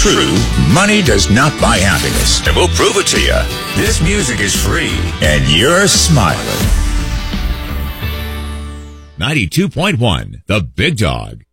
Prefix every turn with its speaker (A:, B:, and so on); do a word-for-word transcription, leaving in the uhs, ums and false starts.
A: true, money does not buy happiness. And we'll prove it to you. This music is free, and you're smiling.
B: ninety-two point one, The Big Dog.